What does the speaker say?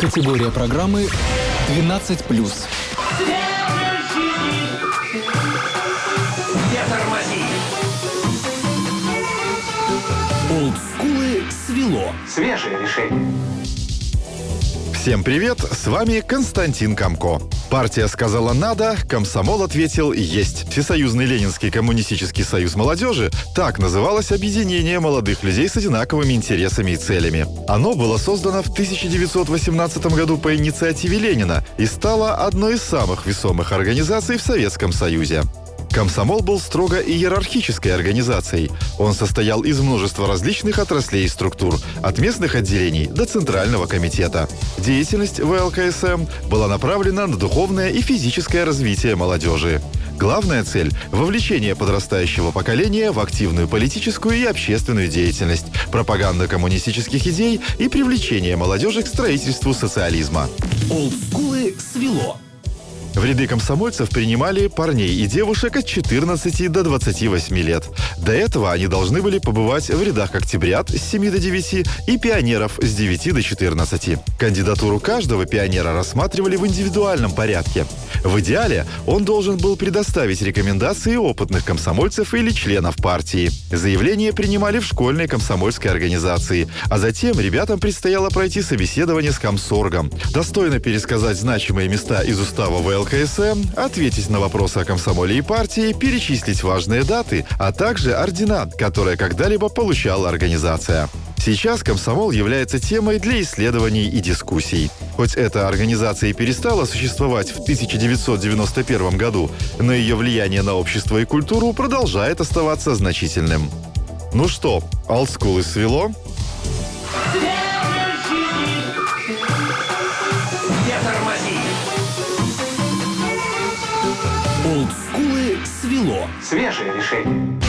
Категория программы 12+. Олдскулы свело. Свежее решение. Всем привет, с вами Константин Камко. Партия сказала «надо», комсомол ответил «есть». Всесоюзный Ленинский коммунистический союз молодежи – так называлось объединение молодых людей с одинаковыми интересами и целями. Оно было создано в 1918 году по инициативе Ленина и стало одной из самых весомых организаций в Советском Союзе. Комсомол был строго иерархической организацией. Он состоял из множества различных отраслей и структур, от местных отделений до Центрального комитета. Деятельность ВЛКСМ была направлена на духовное и физическое развитие молодежи. Главная цель – вовлечение подрастающего поколения в активную политическую и общественную деятельность, пропаганда коммунистических идей и привлечение молодежи к строительству социализма. Олдскулы свело. В ряды комсомольцев принимали парней и девушек от 14 до 28 лет. До этого они должны были побывать в рядах октябрят с 7 до 9 и пионеров с 9 до 14. Кандидатуру каждого пионера рассматривали в индивидуальном порядке. В идеале он должен был предоставить рекомендации опытных комсомольцев или членов партии. Заявления принимали в школьной комсомольской организации, а затем ребятам предстояло пройти собеседование с комсоргом, достойно пересказать значимые места из устава ВЛКСМ, ответить на вопросы о комсомоле и партии, перечислить важные даты, а также ордена, которые когда-либо получала организация. Сейчас комсомол является темой для исследований и дискуссий. Хоть эта организация и перестала существовать в 1991 году, но ее влияние на общество и культуру продолжает оставаться значительным. Ну что, олдскулы свело? Олдскулы свело. Свежее решение.